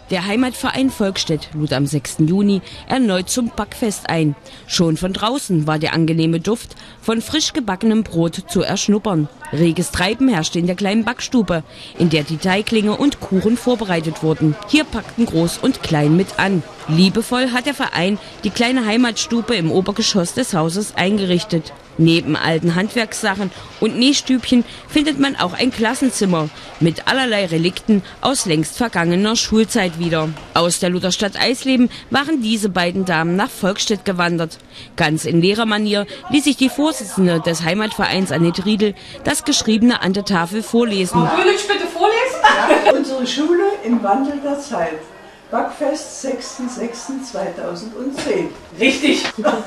Der Heimatverein Volkstedt lud am 6. Juni erneut zum Backfest ein. Schon von draußen war der angenehme Duft von frisch gebackenem Brot zu erschnuppern. Reges Treiben herrschte in der kleinen Backstube, in der die Teiglinge und Kuchen vorbereitet wurden. Hier packten Groß und Klein mit an. Liebevoll hat der Verein die kleine Heimatstube im Obergeschoss des Hauses eingerichtet. Neben alten Handwerkssachen und Nähstübchen findet man auch ein Klassenzimmer mit allerlei Relikten aus längst vergangener Schulzeit wieder. Aus der Lutherstadt Eisleben waren diese beiden Damen nach Volkstedt gewandert. Ganz in Lehrermanier ließ sich die Vorsitzende des Heimatvereins Annette Riedel das Geschriebene an der Tafel vorlesen. Will ich bitte vorlesen? Ja. Unsere Schule im Wandel der Zeit. Backfest 6.6.2010. Richtig.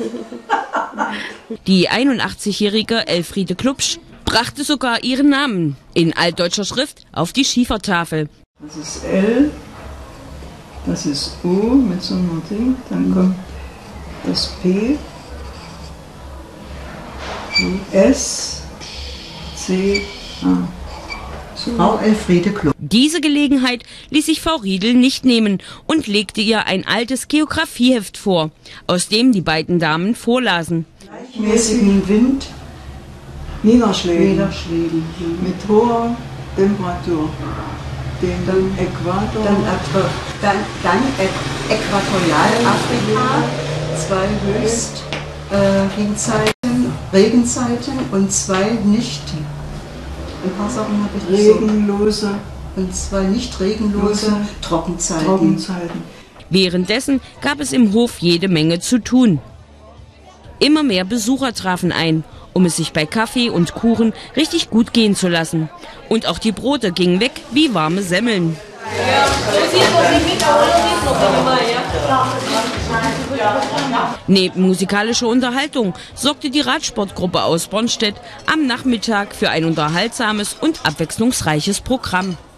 Die 81-jährige Elfriede Klubsch brachte sogar ihren Namen in altdeutscher Schrift auf die Schiefertafel. Das ist L, das ist U mit so einem Ding, dann kommt das P, S, C, A. Frau Elfriede Klubsch. Diese Gelegenheit ließ sich Frau Riedel nicht nehmen und legte ihr ein altes Geografieheft vor, aus dem die beiden Damen vorlasen. Gleichmäßigen Wind, Niederschlägen mit hoher Temperatur. Dann Äquator. Dann Äquatorialafrika, 2 Regenzeiten und 2 nicht. Ein paar Sachen habe ich regenlose und 2 nicht regenlose Trockenzeiten. Währenddessen gab es im Hof jede Menge zu tun. Immer mehr Besucher trafen ein, um es sich bei Kaffee und Kuchen richtig gut gehen zu lassen. Und auch die Brote gingen weg wie warme Semmeln. Neben musikalischer Unterhaltung sorgte die Radsportgruppe aus Bornstedt am Nachmittag für ein unterhaltsames und abwechslungsreiches Programm.